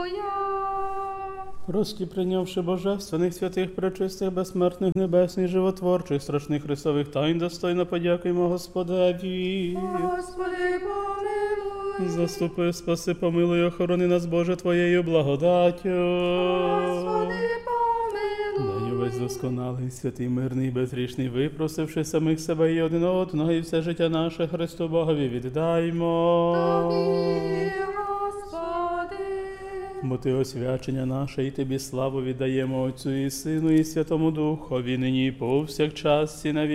Прості, прийнявши божественних, святих, пречистих, безсмертних, небесних, животворчих, страшних Христових тайн, достойно подякуємо Господеві. Господи, помилуй. Заступи, спаси, помилуй, охорони нас, Боже, Твоєю благодаттю. Господи, помилуй. Дай увесь досконалий, святий, мирний, безгрішний, випросивши самих себе і один одного, і все життя наше Христу Богові віддаймо. Тобі, Господи. Бо Ти освячення наше, і Тобі славу віддаємо Отцю і Сину, і Святому Духові, нині і повсякчас, і на